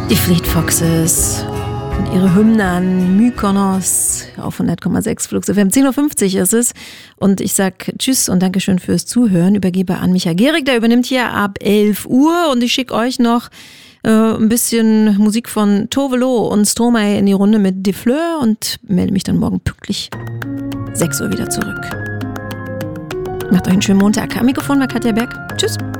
Die Fleet Foxes und ihre Hymne an Mykonos auf 100,6 Flux FM. 10.50 Uhr ist es. Und ich sag Tschüss und Dankeschön fürs Zuhören. Übergebe an Micha Gehrig, der übernimmt hier ab 11 Uhr. Und ich schicke euch noch ein bisschen Musik von Tovelo und Stromae in die Runde mit De Fleur und melde mich dann morgen pünktlich 6 Uhr wieder zurück. Macht euch einen schönen Montag. Am Mikrofon war Katja Berg. Tschüss.